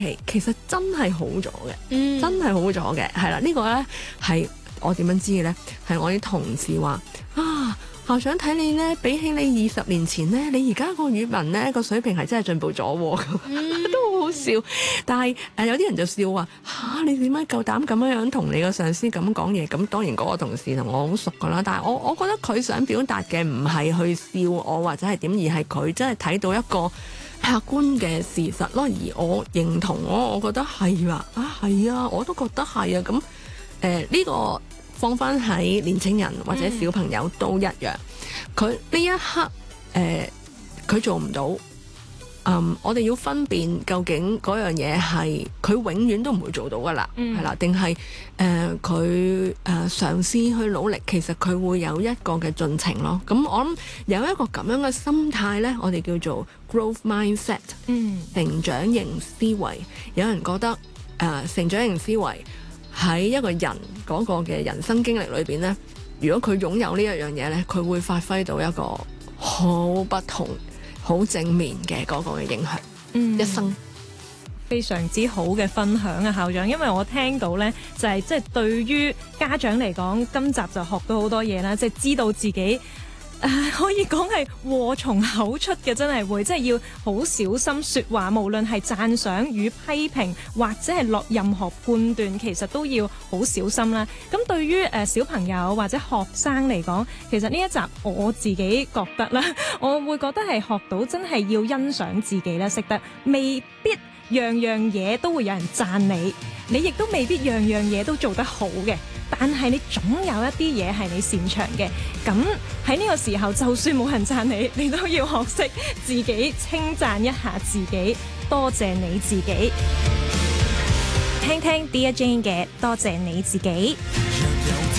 其實真係好咗嘅，真係好咗嘅，係啦。呢個咧係我點樣知嘅咧？係我啲同事話啊，校長睇你咧，比起你20年前咧，你而家個語文咧個水平係真係進步咗喎，都好好笑。但係有啲人就笑話你點解夠膽咁樣同你個上司咁講嘢？咁當然嗰個同事同我好熟噶啦，但係我覺得佢想表達嘅唔係去笑我或者係點，而係佢真係睇到一個客觀嘅事實咯，而我認同我覺得係係啊，我都覺得係啊。咁呢個放翻喺年青人或者小朋友都一樣，佢呢一刻佢做唔到，我哋要分辨究竟嗰樣嘢係佢永遠都唔會做到噶啦，係啦，定係佢嘗試去努力，其實佢會有一個嘅進程咯。咁我諗有一個咁樣嘅心態呢，我哋叫做 growth mindset，成長型思維。有人覺得成長型思維喺一個人嗰個嘅人生經歷裏邊呢，如果佢擁有呢一樣嘢呢，佢會發揮到一個好不同、好正面嘅嗰個嘅影響，一生。 非常之好嘅分享啊，校長，因為我聽到呢，就係即係對於家長嚟講，今集就學到好多嘢啦，即係知道自己可以講係禍從口出嘅，真係會即係要好小心說話，無論係讚賞與批評，或者係落任何判斷，其實都要好小心啦。咁對於小朋友或者學生嚟講，其實呢一集我自己覺得啦，我會覺得係學到真係要欣賞自己啦，識得未必樣樣嘢都會有人讚你，你亦都未必樣樣嘢都做得好嘅，但係你總有一啲嘢係你擅長嘅。咁喺呢個時候，就算冇人讚你，你都要學識自己稱讚一下自己，多謝你自己。聽聽 Dear Jane 嘅多謝你自己。